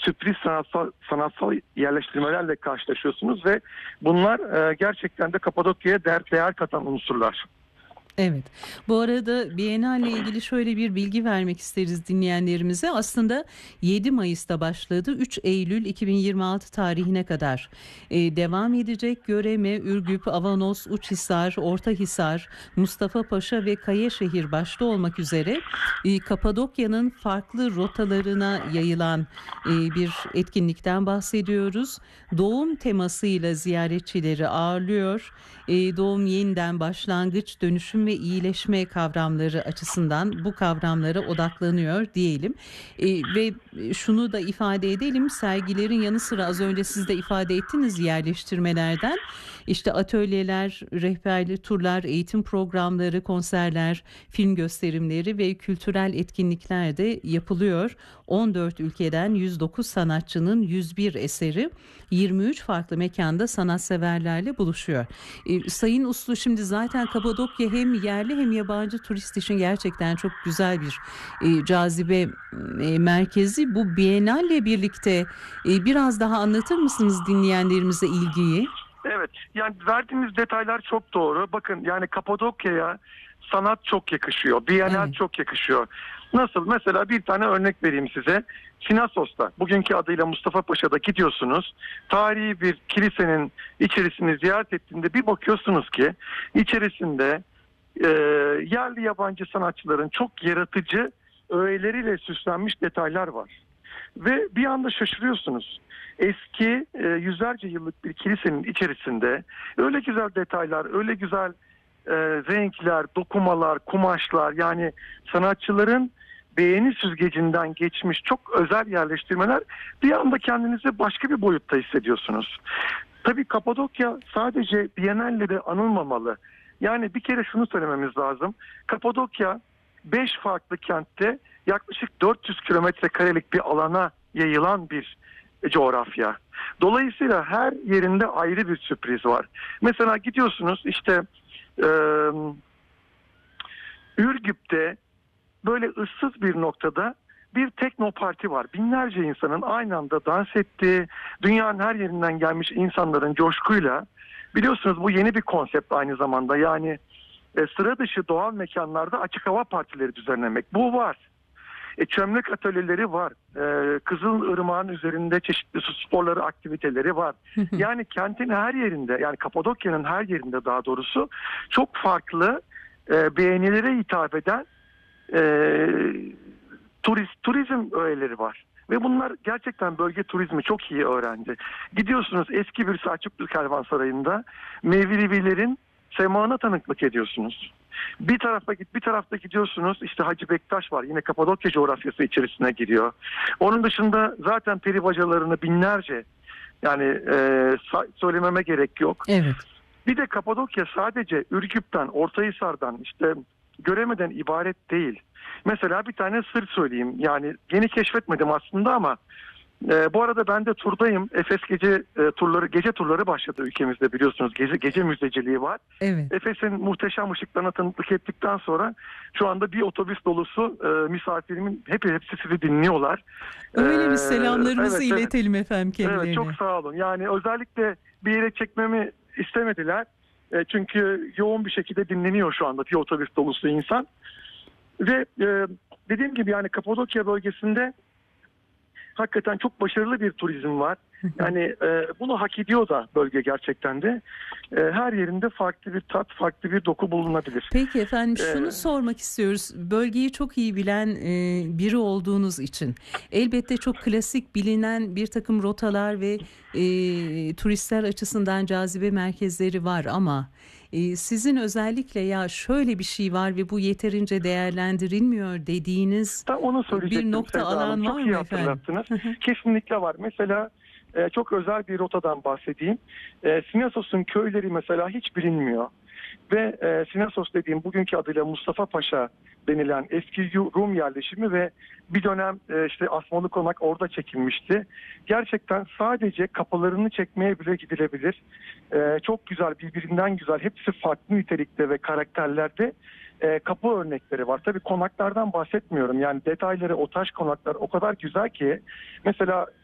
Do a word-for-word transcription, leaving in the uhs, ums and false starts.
sürpriz sanatsal, sanatsal yerleştirmelerle karşılaşıyorsunuz ve bunlar e, gerçekten de Kapadokya'ya değer, değer katan unsurlar. Evet. Bu arada Biennalle ile ilgili şöyle bir bilgi vermek isteriz dinleyenlerimize. Aslında yedi Mayıs'ta başladı. üç Eylül iki bin yirmi altı tarihine kadar e, devam edecek. Göreme, Ürgüp, Avanos, Uçhisar, Ortahisar, Mustafa'paşa ve Kayaşehir başta olmak üzere e, Kapadokya'nın farklı rotalarına yayılan e, bir etkinlikten bahsediyoruz. Doğum temasıyla ziyaretçileri ağırlıyor. E, doğum, yeniden başlangıç, dönüşüm ve iyileşme kavramları açısından bu kavramlara odaklanıyor diyelim. E, ve şunu da ifade edelim, sergilerin yanı sıra az önce siz de ifade ettiniz yerleştirmelerden. İşte atölyeler, rehberli turlar, eğitim programları, konserler, film gösterimleri ve kültürel etkinlikler de yapılıyor. on dört ülkeden yüz dokuz sanatçının yüz bir eseri yirmi üç farklı mekanda sanatseverlerle buluşuyor. E, Sayın Uslu, şimdi zaten Kapadokya hem yerli hem yabancı turist için gerçekten çok güzel bir e, cazibe e, merkezi. Bu Biennalle birlikte e, biraz daha anlatır mısınız dinleyenlerimize ilgiyi? Evet, yani verdiğimiz detaylar çok doğru. Bakın, yani Kapadokya'ya sanat çok yakışıyor. Bienal Evet. çok yakışıyor. Nasıl? Mesela bir tane örnek vereyim size. Sinasos'ta, bugünkü adıyla Mustafa'paşa'da gidiyorsunuz. Tarihi bir kilisenin içerisini ziyaret ettiğinde bir bakıyorsunuz ki içerisinde e, yerli yabancı sanatçıların çok yaratıcı öğeleriyle süslenmiş detaylar var. Ve bir anda şaşırıyorsunuz. Eski e, yüzlerce yıllık bir kilisenin içerisinde öyle güzel detaylar, öyle güzel e, renkler, dokumalar, kumaşlar, yani sanatçıların beğeni süzgecinden geçmiş çok özel yerleştirmeler, bir anda kendinizi başka bir boyutta hissediyorsunuz. Tabii Kapadokya sadece Biennale'de anılmamalı. Yani bir kere şunu söylememiz lazım. Kapadokya beş farklı kentte yaklaşık dört yüz kilometre karelik bir alana yayılan bir coğrafya. Dolayısıyla her yerinde ayrı bir sürpriz var. Mesela gidiyorsunuz işte e, Ürgüp'te böyle ıssız bir noktada bir tekno parti var. Binlerce insanın aynı anda dans ettiği, dünyanın her yerinden gelmiş insanların coşkuyla, biliyorsunuz bu yeni bir konsept aynı zamanda. Yani e, sıra dışı doğal mekanlarda açık hava partileri düzenlemek. Bu var. E, çömlek atölyeleri var. E, Kızılırmak'ın üzerinde çeşitli su sporları, aktiviteleri var. Yani kentin her yerinde, yani Kapadokya'nın her yerinde daha doğrusu çok farklı e, beğenilere hitap eden e, turist turizm öğeleri var. Ve bunlar gerçekten bölge turizmi çok iyi öğrendi. Gidiyorsunuz eski bir Selçuklu Kervansarayı'nda Mevlevilerin semağına tanıklık ediyorsunuz. Bir tarafa git, bir tarafta gidiyorsunuz. İşte Hacı Bektaş var. Yine Kapadokya coğrafyası içerisine giriyor. Onun dışında zaten peri bacalarını binlerce, yani e, söylememe gerek yok. Evet. Bir de Kapadokya sadece Ürgüp'ten, Ortahisar'dan, işte Göreme'den ibaret değil. Mesela bir tane sır söyleyeyim. Yani yeni keşfetmedim aslında ama e, bu arada ben de turdayım. Efes gece e, turları, gece turları başladı ülkemizde, biliyorsunuz. Gece, gece müzdeciliği var. Evet. Efes'in muhteşem ışıklarına tanıklık ettikten sonra şu anda bir otobüs dolusu e, misafirimin hep hepsi sizi dinliyorlar. Öyle bir Ee, selamlarımızı evet, iletelim evet. efendim kendilerine. Evet, çok sağ olun. Yani özellikle bir yere çekmemi istemediler. E, çünkü yoğun bir şekilde dinleniyor şu anda bir otobüs dolusu insan. Ve e, dediğim gibi yani Kapadokya bölgesinde hakikaten çok başarılı bir turizm var. Yani e, bunu hak ediyor da bölge gerçekten de. E, her yerinde farklı bir tat, farklı bir doku bulunabilir. Peki efendim, şunu Ee, sormak istiyoruz. Bölgeyi çok iyi bilen e, biri olduğunuz için elbette çok klasik bilinen bir takım rotalar ve e, turistler açısından cazibe merkezleri var ama e, sizin özellikle ya şöyle bir şey var ve bu yeterince değerlendirilmiyor dediğiniz Ben onu bir söyleyecektim nokta, Sevda Hanım. alan var Çok iyi mı efendim? hatırlattınız. Kesinlikle var. Mesela e, çok özel bir rotadan bahsedeyim. E, Sinasos'un köyleri mesela hiç bilinmiyor. Ve e, Sinasos dediğim bugünkü adıyla Mustafa'paşa denilen eski Rum yerleşimi ve bir dönem e, işte Asmalı Konak orada çekilmişti. Gerçekten sadece kapılarını çekmeye bile gidilebilir. E, çok güzel, birbirinden güzel, hepsi farklı nitelikte ve karakterlerde e, kapı örnekleri var. Tabii konaklardan bahsetmiyorum. Yani detayları, o taş konaklar o kadar güzel ki mesela